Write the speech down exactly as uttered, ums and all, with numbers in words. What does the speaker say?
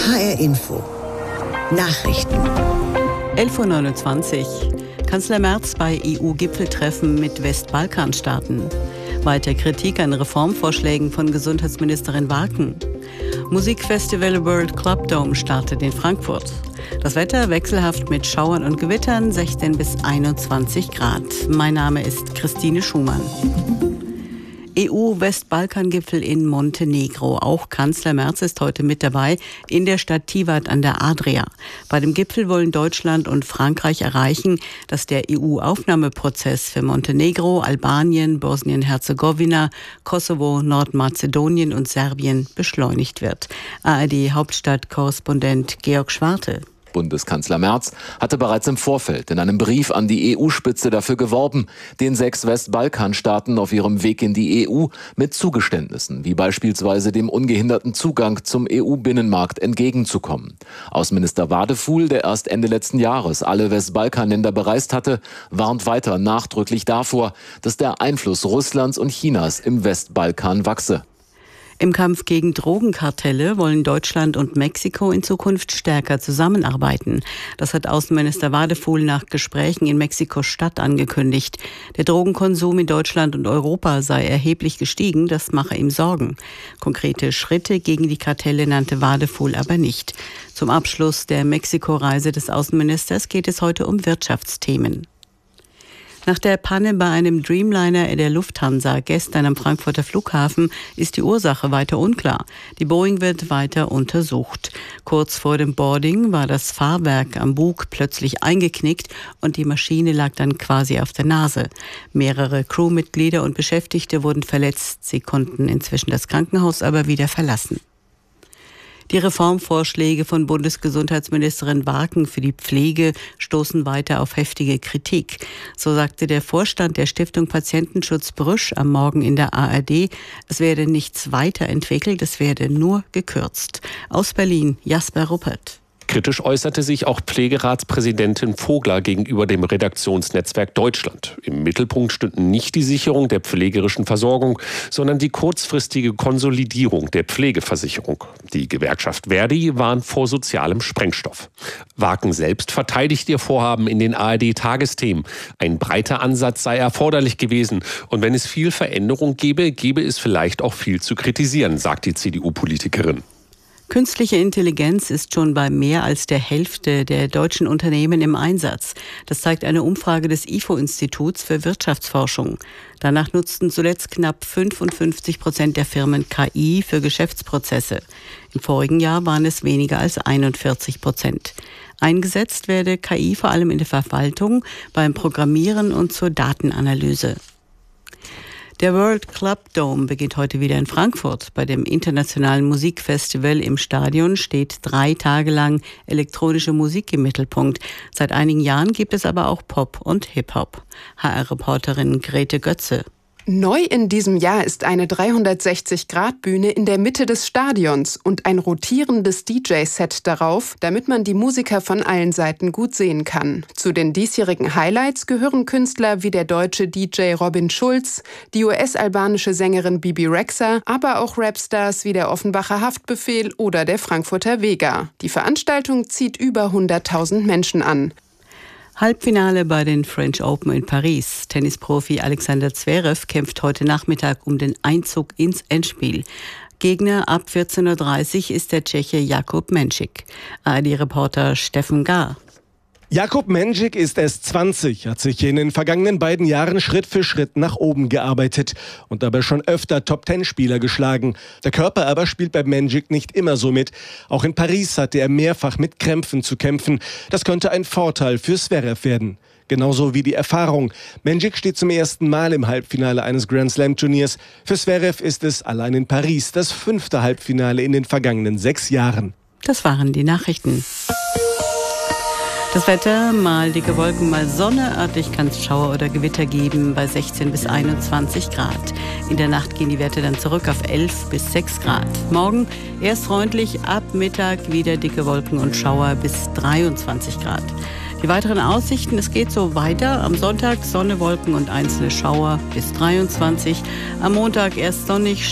H R Info. Nachrichten. elf Uhr neunundzwanzig. Kanzler Merz bei E U-Gipfeltreffen mit Westbalkanstaaten. Weiter Kritik an Reformvorschlägen von Gesundheitsministerin Warken. Musikfestival World Club Dome startet in Frankfurt. Das Wetter wechselhaft mit Schauern und Gewittern, sechzehn bis einundzwanzig Grad. Mein Name ist Christine Schumann. E U-Westbalkan-Gipfel in Montenegro. Auch Kanzler Merz ist heute mit dabei in der Stadt Tivat an der Adria. Bei dem Gipfel wollen Deutschland und Frankreich erreichen, dass der E U-Aufnahmeprozess für Montenegro, Albanien, Bosnien-Herzegowina, Kosovo, Nordmazedonien und Serbien beschleunigt wird. A R D-Hauptstadt-Korrespondent Georg Schwarte. Bundeskanzler Merz hatte bereits im Vorfeld in einem Brief an die E U-Spitze dafür geworben, den sechs Westbalkanstaaten auf ihrem Weg in die E U mit Zugeständnissen, wie beispielsweise dem ungehinderten Zugang zum E U-Binnenmarkt, entgegenzukommen. Außenminister Wadefuhl, der erst Ende letzten Jahres alle Westbalkanländer bereist hatte, warnt weiter nachdrücklich davor, dass der Einfluss Russlands und Chinas im Westbalkan wachse. Im Kampf gegen Drogenkartelle wollen Deutschland und Mexiko in Zukunft stärker zusammenarbeiten. Das hat Außenminister Wadefuhl nach Gesprächen in Mexiko-Stadt angekündigt. Der Drogenkonsum in Deutschland und Europa sei erheblich gestiegen, das mache ihm Sorgen. Konkrete Schritte gegen die Kartelle nannte Wadefuhl aber nicht. Zum Abschluss der Mexiko-Reise des Außenministers geht es heute um Wirtschaftsthemen. Nach der Panne bei einem Dreamliner der Lufthansa gestern am Frankfurter Flughafen ist die Ursache weiter unklar. Die Boeing wird weiter untersucht. Kurz vor dem Boarding war das Fahrwerk am Bug plötzlich eingeknickt und die Maschine lag dann quasi auf der Nase. Mehrere Crewmitglieder und Beschäftigte wurden verletzt. Sie konnten inzwischen das Krankenhaus aber wieder verlassen. Die Reformvorschläge von Bundesgesundheitsministerin Warken für die Pflege stoßen weiter auf heftige Kritik. So sagte der Vorstand der Stiftung Patientenschutz Brüsch am Morgen in der A R D, es werde nichts weiterentwickelt, es werde nur gekürzt. Aus Berlin, Jasper Ruppert. Kritisch äußerte sich auch Pflegeratspräsidentin Vogler gegenüber dem Redaktionsnetzwerk Deutschland. Im Mittelpunkt stünden nicht die Sicherung der pflegerischen Versorgung, sondern die kurzfristige Konsolidierung der Pflegeversicherung. Die Gewerkschaft Verdi warnt vor sozialem Sprengstoff. Warken selbst verteidigt ihr Vorhaben in den A R D-Tagesthemen. Ein breiter Ansatz sei erforderlich gewesen. Und wenn es viel Veränderung gäbe, gäbe es vielleicht auch viel zu kritisieren, sagt die C D U-Politikerin. Künstliche Intelligenz ist schon bei mehr als der Hälfte der deutschen Unternehmen im Einsatz. Das zeigt eine Umfrage des I F O-Instituts für Wirtschaftsforschung. Danach nutzten zuletzt knapp fünfundfünfzig Prozent der Firmen K I für Geschäftsprozesse. Im vorigen Jahr waren es weniger als einundvierzig Prozent. Eingesetzt werde K I vor allem in der Verwaltung, beim Programmieren und zur Datenanalyse. Der World Club Dome beginnt heute wieder in Frankfurt. Bei dem internationalen Musikfestival im Stadion steht drei Tage lang elektronische Musik im Mittelpunkt. Seit einigen Jahren gibt es aber auch Pop und Hip-Hop. H R-Reporterin Grete Götze. Neu in diesem Jahr ist eine dreihundertsechzig-Grad-Bühne in der Mitte des Stadions und ein rotierendes D J-Set darauf, damit man die Musiker von allen Seiten gut sehen kann. Zu den diesjährigen Highlights gehören Künstler wie der deutsche D J Robin Schulz, die U S-albanische Sängerin Bibi Rexha, aber auch Rapstars wie der Offenbacher Haftbefehl oder der Frankfurter Vega. Die Veranstaltung zieht über hunderttausend Menschen an. Halbfinale bei den French Open in Paris. Tennisprofi Alexander Zverev kämpft heute Nachmittag um den Einzug ins Endspiel. Gegner ab vierzehn Uhr dreißig ist der Tscheche Jakub Menšík. A R D-Reporter Steffen Gahr. Jakub Menšík ist erst zwanzig, hat sich in den vergangenen beiden Jahren Schritt für Schritt nach oben gearbeitet und dabei schon öfter Top-Ten-Spieler geschlagen. Der Körper aber spielt bei Menšík nicht immer so mit. Auch in Paris hatte er mehrfach mit Krämpfen zu kämpfen. Das könnte ein Vorteil für Zverev werden. Genauso wie die Erfahrung. Menšík steht zum ersten Mal im Halbfinale eines Grand-Slam-Turniers. Für Zverev ist es allein in Paris das fünfte Halbfinale in den vergangenen sechs Jahren. Das waren die Nachrichten. Das Wetter, mal dicke Wolken, mal Sonne. Örtlich kann es Schauer oder Gewitter geben bei sechzehn bis einundzwanzig Grad. In der Nacht gehen die Werte dann zurück auf elf bis sechs Grad. Morgen erst freundlich, ab Mittag wieder dicke Wolken und Schauer bis dreiundzwanzig Grad. Die weiteren Aussichten, es geht so weiter. Am Sonntag Sonne, Wolken und einzelne Schauer bis dreiundzwanzig. Am Montag erst sonnig,